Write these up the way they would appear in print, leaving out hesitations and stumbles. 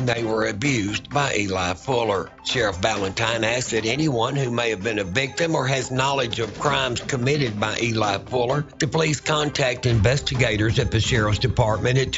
they were abused by Eli Fuller. Sheriff Ballantyne asked that anyone who may have been a victim or has knowledge of crimes committed by Eli Fuller to please contact investigators at the Sheriff's Department at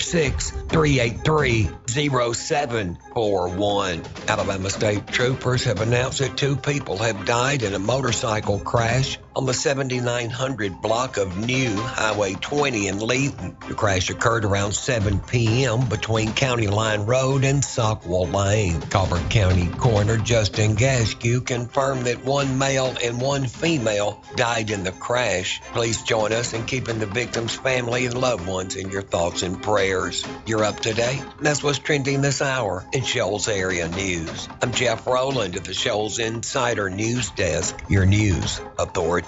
256-383-0741. Alabama State Troopers have announced that 2 people have died in a motorcycle crash on the 7900 block of New Highway 20 in Leeton. The crash occurred around 7 p.m. between County Line Road and Sockwell Lane. Colbert County Coroner Justin Gaskew confirmed that 1 male and 1 female died in the crash. Please join us in keeping the victims' family and loved ones in your thoughts and prayers. You're up to date. That's what's trending this hour in Shoals Area News. I'm Jeff Rowland of the Shoals Insider News Desk, your news authority.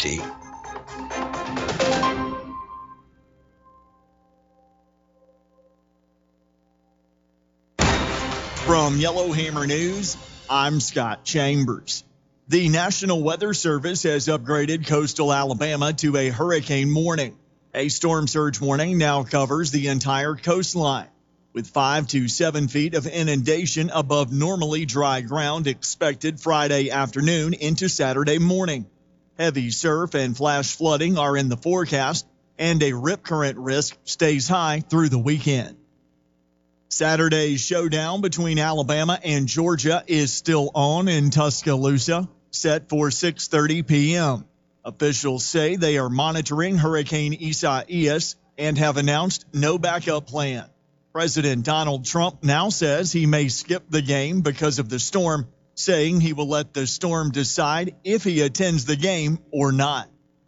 From Yellowhammer News, I'm Scott Chambers. The National Weather Service has upgraded coastal Alabama to a hurricane warning. A storm surge warning now covers the entire coastline, with 5 to 7 feet of inundation above normally dry ground expected Friday afternoon into Saturday morning. Heavy surf and flash flooding are in the forecast, and a rip current risk stays high through the weekend. Saturday's showdown between Alabama and Georgia is still on in Tuscaloosa, set for 6:30 p.m. Officials say they are monitoring Hurricane Isaias and have announced no backup plan. President Donald Trump now says he may skip the game because of the storm, saying he will let the storm decide if he attends the game or not.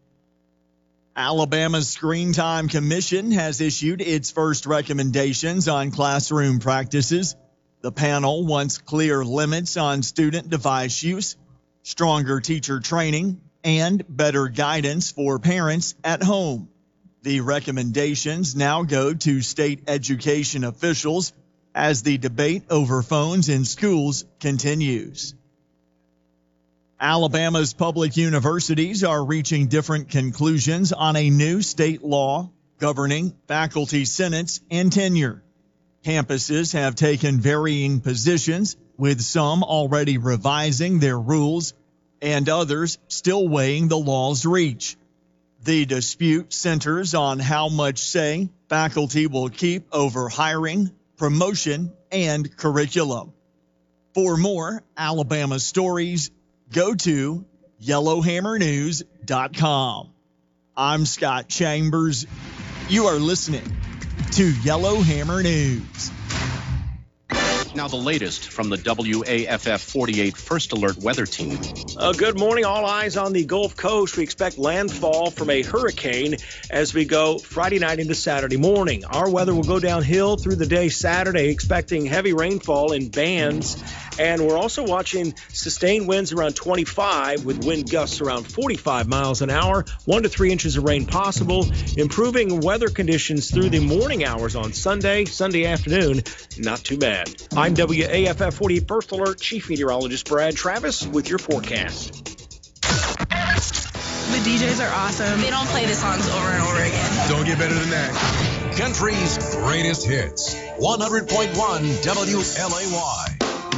Alabama's Screen Time Commission has issued its first recommendations on classroom practices. The panel wants clear limits on student device use, stronger teacher training, and better guidance for parents at home. The recommendations now go to state education officials as the debate over phones in schools continues. Alabama's public universities are reaching different conclusions on a new state law governing faculty senates and tenure. Campuses have taken varying positions, with some already revising their rules and others still weighing the law's reach. The dispute centers on how much say faculty will keep over hiring, promotion, and curriculum. For more Alabama stories, go to yellowhammernews.com. I'm Scott Chambers. You are listening to Yellowhammer News. Now the latest from the WAFF 48 First Alert Weather Team. Good morning. All eyes on the Gulf Coast. We expect landfall from a hurricane as we go Friday night into Saturday morning. Our weather will go downhill through the day Saturday, expecting heavy rainfall in bands. And we're also watching sustained winds around 25 with wind gusts around 45 miles an hour, 1 to 3 inches of rain possible. Improving weather conditions through the morning hours on Sunday afternoon. Not too bad. I'm WAFF 48 First Alert Chief Meteorologist Brad Travis with your forecast. The DJs are awesome. They don't play the songs over and over again. Don't get better than that. Country's greatest hits. 100.1 WLAY.